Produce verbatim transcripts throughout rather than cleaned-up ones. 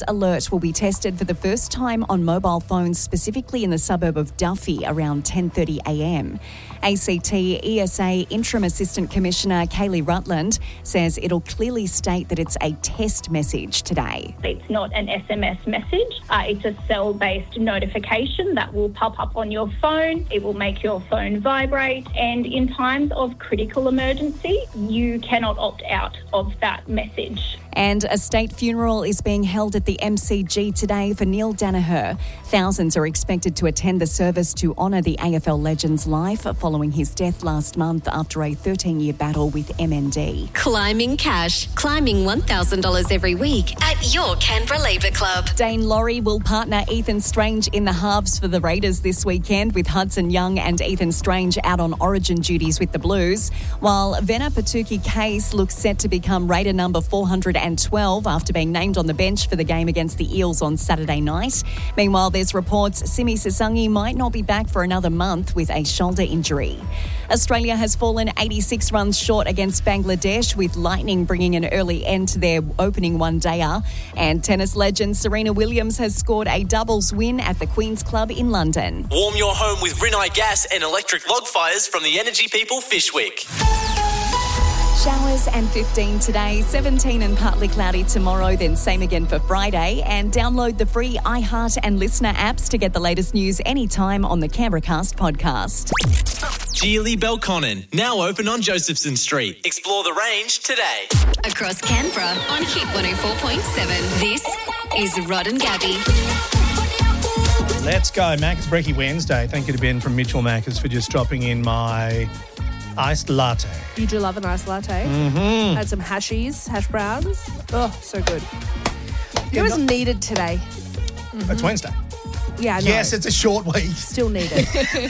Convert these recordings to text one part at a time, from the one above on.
Alert will be tested for the first time on mobile phones, specifically in the suburb of Duffy around ten thirty a m. A C T E S A Interim Assistant Commissioner Kaylee Rutland says it'll clearly state that it's a test message today. It's not an S M S message. Uh, it's a cell-based notification that will pop up on your phone. It will make your phone vibrate. And in times of critical emergency, you cannot opt out of that message. And a state funeral is being held at the M C G today for Neil Danaher. Thousands are expected to attend the service to honour the A F L legend's life following his death last month after a thirteen-year battle with M N D. Climbing Cash. Climbing one thousand dollars every week at your Canberra Labour Club. Dane Laurie will partner Ethan Strange in the halves for the Raiders this weekend, with Hudson Young and Ethan Strange out on origin duties with the Blues, while Vena Patuki-Case looks set to become Raider number four hundred twelve after being named on the bench for the game against the Eels on Saturday night. Meanwhile, there's reports Simi Sasangi might not be back for another month with a shoulder injury. Australia has fallen eighty-six runs short against Bangladesh, with Lightning bringing an early end to their opening one-dayer. And tennis legend Serena Williams has scored a doubles win at the Queen's Club in London. Warm your home with Rinnai gas and electric log fires from the Energy People Fishwick. Showers and fifteen today, seventeen and partly cloudy tomorrow, then same again for Friday. And download the free iHeart and Listener apps to get the latest news anytime on the Canberracast podcast. Geely Belconnen, now open on Josephson Street. Explore the range today. Across Canberra on Hit one oh four point seven. This is Rod and Gabby. Let's go. Macca's Brekkie Wednesday. Thank you to Ben from Mitchell Macca's for just dropping in my iced latte. You do love an iced latte. Mm-hmm. Had some hashies, hash browns. Oh, so good. Yeah, it was not- needed today. Mm-hmm. It's Wednesday. Yeah, I know. Yes, it's a short week. Still needed.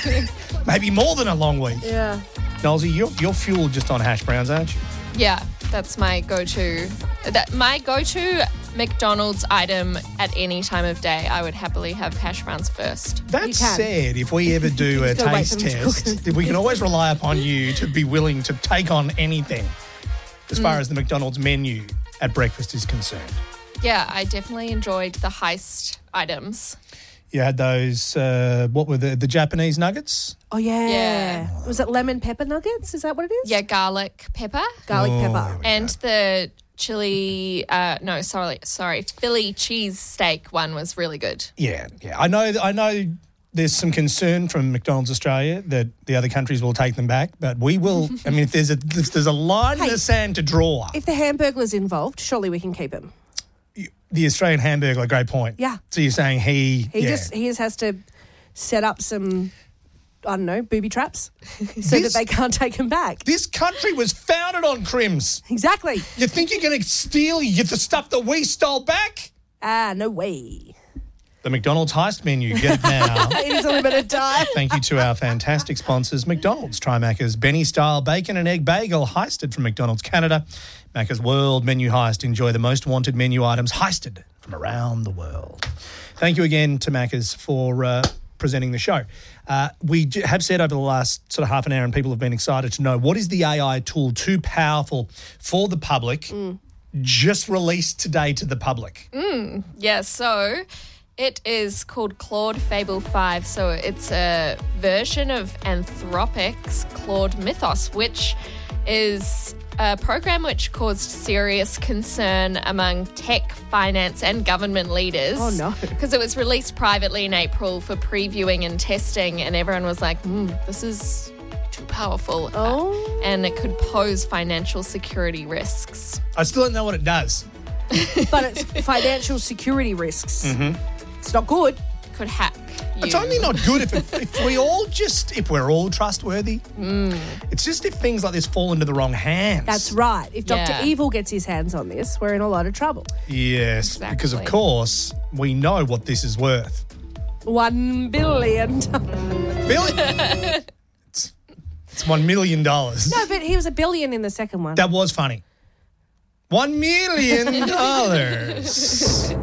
Maybe more than a long week. Yeah. Nolsey, you're, you're fueled just on hash browns, aren't you? Yeah, that's my go-to. That my go-to McDonald's item at any time of day. I would happily have hash browns first. That said, if we ever do a Just gotta wait taste for them to cook test, we can always rely upon you to be willing to take on anything as far as the McDonald's menu at breakfast is concerned. Yeah, I definitely enjoyed the heist items. You had those, uh, what were the, the Japanese nuggets? Oh, yeah. Yeah. Was it lemon pepper nuggets? Is that what it is? Yeah, garlic pepper. Garlic Oh, pepper. there we And go. the chili, uh, no, sorry, sorry, Philly cheese steak one was really good. Yeah, yeah. I know, I know there's some concern from McDonald's Australia that the other countries will take them back, but we will. I mean, if there's a, if there's a line in Hey, the sand to draw, If the Hamburglar's involved, surely we can keep him. the Australian Hamburglar, great point. Yeah. So you're saying he, He yeah. just he just has to set up some, I don't know, booby traps so This- that they can't take him back. This country was founded on crims. Exactly. You think you're going to steal the stuff that we stole back? Ah, no way. The McDonald's heist menu, get it now. It is a limited time. Thank you to our fantastic sponsors, McDonald's. Try Macca's Benny-style bacon and egg bagel heisted from McDonald's Canada. Macca's World Menu Heist. Enjoy the most wanted menu items heisted from around the world. Thank you again to Macca's for uh, presenting the show. Uh, we j- have said over the last sort of half an hour, and people have been excited to know, what is the A I tool too powerful for the public, mm. just released today to the public? Mm, yeah, so it is called Claude Fable five. So it's a version of Anthropic's Claude Mythos, which is a program which caused serious concern among tech, finance and government leaders. Oh, no. Because it was released privately in April for previewing and testing, and everyone was like, hmm, this is too powerful. Oh. And it could pose financial security risks. I still don't know what it does. But it's financial security risks. Mm-hmm. It's not good. Could hack you. It's only not good if, it, if we all just, if we're all trustworthy. Mm. It's just if things like this fall into the wrong hands. That's right. If Doctor Yeah. Evil gets his hands on this, we're in a lot of trouble. Yes, because of Exactly. course we know what this is worth. One billion. Billion. it's, it's one million dollars. No, but he was a billion in the second one. That was funny. One million dollars.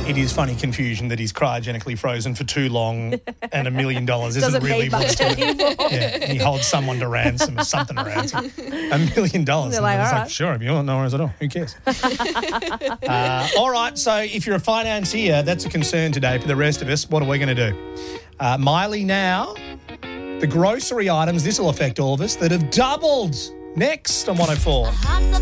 It is funny confusion that he's cryogenically frozen for too long and a million dollars isn't Doesn't really need much what's going on. anymore. Yeah, he holds someone to ransom or something to ransom. A million dollars. They're And like, it's all like, right. sure, if you want, no worries at all. Who cares? uh, all right, so if you're a financier, that's a concern today for the rest of us. What are we going to do? Uh, Miley now, the grocery items, this will affect all of us, that have doubled. Next on one oh four. Hearts